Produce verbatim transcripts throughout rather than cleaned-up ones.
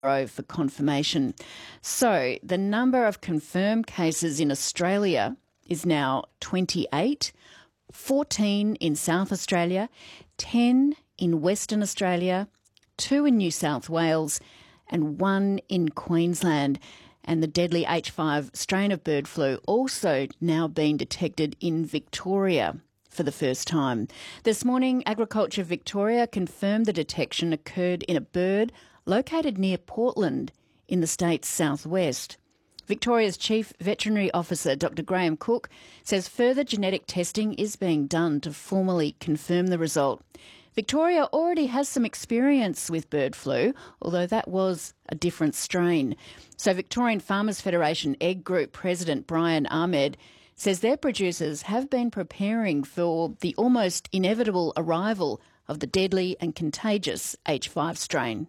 for confirmation. So the number of confirmed cases in Australia is now twenty-eight, fourteen in South Australia, ten in Western Australia, two in New South Wales and one in Queensland. And the deadly H five strain of bird flu also now being detected in Victoria for the first time. This morning, Agriculture Victoria confirmed the detection occurred in a bird located near Portland in the state's southwest. Victoria's Chief Veterinary Officer, Doctor Graham Cook, says further genetic testing is being done to formally confirm the result. Victoria already has some experience with bird flu, although that was a different strain. So Victorian Farmers Federation Egg Group President Brian Ahmed says their producers have been preparing for the almost inevitable arrival of the deadly and contagious H five strain.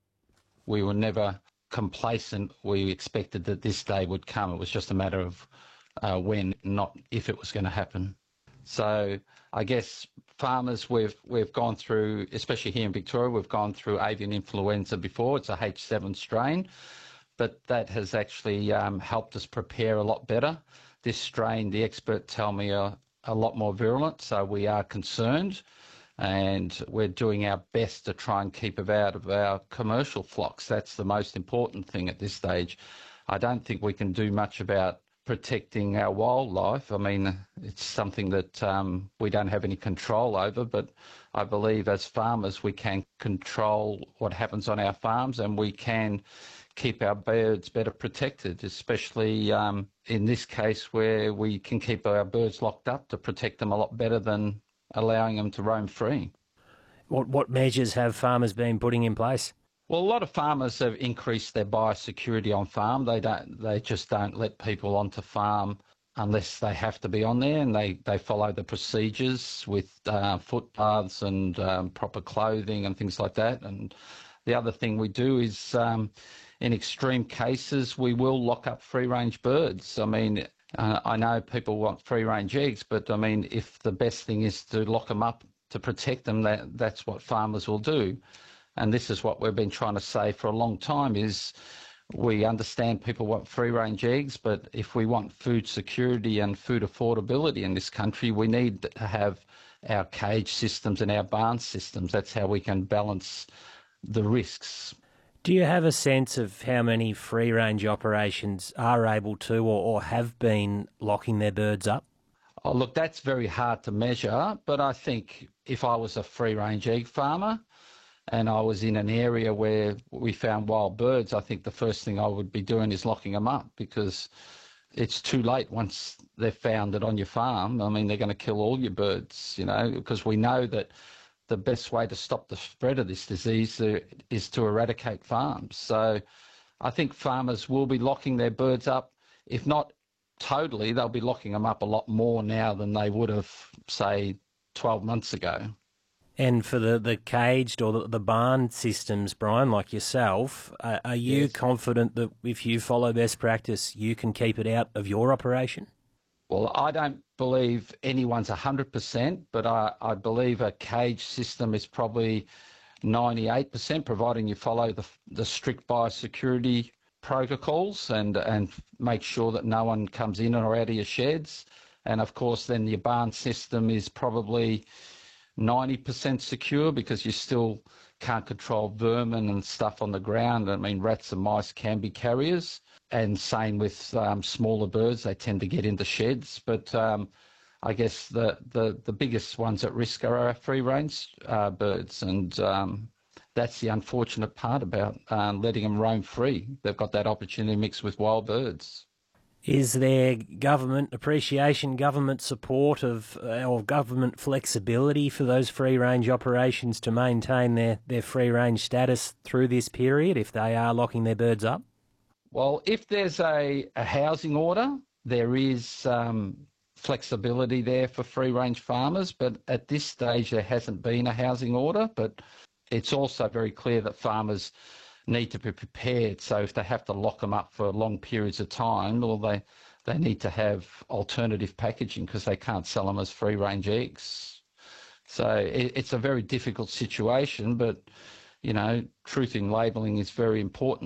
We were never complacent. We expected that this day would come. It was just a matter of uh, when, not if it was going to happen. So I guess farmers, we've we've gone through, especially here in Victoria, we've gone through avian influenza before. It's a H seven strain, but that has actually um, helped us prepare a lot better. This strain, the experts tell me, are a lot more virulent, so we are concerned, and we're doing our best to try and keep it out of our commercial flocks. That's the most important thing at this stage. I don't think we can do much about protecting our wildlife. I mean, it's something that um, we don't have any control over, but I believe as farmers we can control what happens on our farms, and we can keep our birds better protected, especially um, in this case where we can keep our birds locked up to protect them a lot better than allowing them to roam free. What what measures have farmers been putting in place? Well, a lot of farmers have increased their biosecurity on farm. They don't. They just don't let people onto farm unless they have to be on there, and they, they follow the procedures with uh, footbaths and um, proper clothing and things like that. And the other thing we do is, um, in extreme cases, we will lock up free-range birds. I mean, uh, I know people want free-range eggs, but I mean, if the best thing is to lock them up to protect them, that that's what farmers will do. And this is what we've been trying to say for a long time, is we understand people want free-range eggs, but if we want food security and food affordability in this country, we need to have our cage systems and our barn systems. That's how we can balance the risks. Do you have a sense of how many free-range operations are able to or, or have been locking their birds up? Oh, look, that's very hard to measure, but I think if I was a free-range egg farmer and I was in an area where we found wild birds, I think the first thing I would be doing is locking them up, because it's too late once they've found it on your farm. I mean, they're going to kill all your birds, you know, because we know that the best way to stop the spread of this disease is to eradicate farms. So I think farmers will be locking their birds up. If not totally, they'll be locking them up a lot more now than they would have, say, twelve months ago. And for the, the caged or the, the barn systems, Brian, like yourself, uh, are you Yes. confident that if you follow best practice, you can keep it out of your operation? Well, I don't believe anyone's one hundred percent, but I, I believe a cage system is probably ninety-eight percent, providing you follow the, the strict biosecurity protocols and, and make sure that no one comes in or out of your sheds. And, of course, then your barn system is probably ninety percent secure, because you still can't control vermin and stuff on the ground. I mean, rats and mice can be carriers. And same with um, smaller birds, they tend to get into sheds. But um, I guess the, the, the biggest ones at risk are our free-range uh, birds. And um, that's the unfortunate part about uh, letting them roam free. They've got that opportunity mixed with wild birds. Is there government appreciation, government support of uh, or government flexibility for those free-range operations to maintain their, their free-range status through this period if they are locking their birds up? Well, if there's a, a housing order, there is um, flexibility there for free-range farmers, but at this stage there hasn't been a housing order. But it's also very clear that farmers need to be prepared. So if they have to lock them up for long periods of time, well, they, they need to have alternative packaging, because they can't sell them as free-range eggs. So it, it's a very difficult situation, but, you know, truth in labelling is very important.